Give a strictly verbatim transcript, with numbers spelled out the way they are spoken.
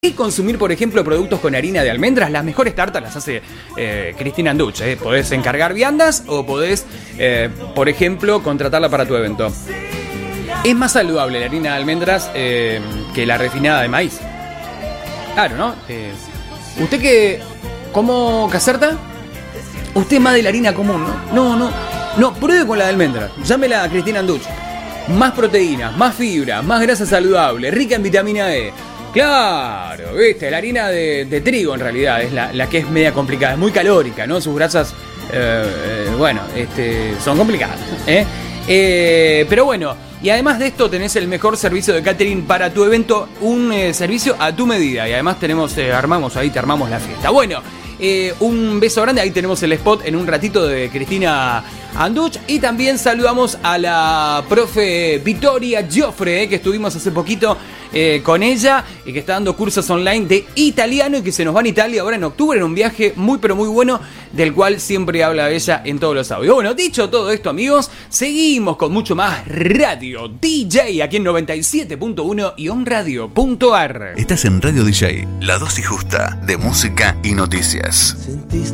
Y consumir, por ejemplo, productos con harina de almendras. Las mejores tartas las hace eh, Cristina Anduch. Eh. Podés encargar viandas o podés, eh, por ejemplo, contratarla para tu evento. Es más saludable la harina de almendras eh, que la refinada de maíz. Claro, ¿no? Eh, ¿Usted qué? ¿Cómo Caserta? Usted es más de la harina común, ¿no? No, no. No, pruebe con la de almendras. Llámela a Cristina Anduch. Más proteínas, más fibra, más grasa saludable, rica en vitamina E. Claro, viste, la harina de, de trigo en realidad es la, la que es media complicada, es muy calórica, ¿no? Sus grasas, eh, eh, bueno, este, son complicadas, ¿eh? Eh, pero bueno, y además de esto tenés el mejor servicio de catering para tu evento, un eh, servicio a tu medida, y además tenemos, eh, armamos ahí, te armamos la fiesta. Bueno, eh, un beso grande, ahí tenemos el spot en un ratito de Cristina Anduch, y también saludamos a la profe Vittoria Giofre, eh, que estuvimos hace poquito eh, con ella y que está dando cursos online de italiano y que se nos va a Italia ahora en octubre en un viaje muy pero muy bueno del cual siempre habla ella en todos los audios. Bueno, dicho todo esto, amigos, seguimos con mucho más Radio D J aquí en noventa y siete punto uno y on radio punto ar. Estás en Radio D J, la dosis justa de música y noticias.